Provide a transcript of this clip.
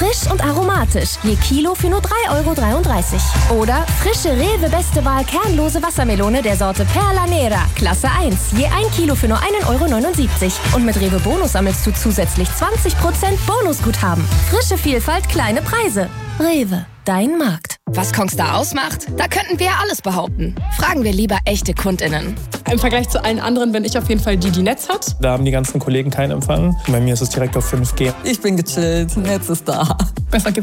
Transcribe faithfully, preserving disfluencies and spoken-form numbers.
Frisch und aromatisch. Je Kilo für nur drei Euro dreiunddreißig. Oder frische Rewe Beste Wahl kernlose Wassermelone der Sorte Perla Nera. Klasse eins. Je ein Kilo für nur einen Euro neunundsiebzig. Und mit Rewe Bonus sammelst du zusätzlich zwanzig Prozent Bonusguthaben. Frische Vielfalt, kleine Preise. Rewe, dein Markt. Was Kongstar ausmacht? Da könnten wir ja alles behaupten. Fragen wir lieber echte KundInnen. Im Vergleich zu allen anderen bin ich auf jeden Fall die, die Netz hat. Da haben die ganzen Kollegen keinen Empfang. Bei mir ist es direkt auf fünf G. Ich bin gechillt, Netz ist da. Besser geht's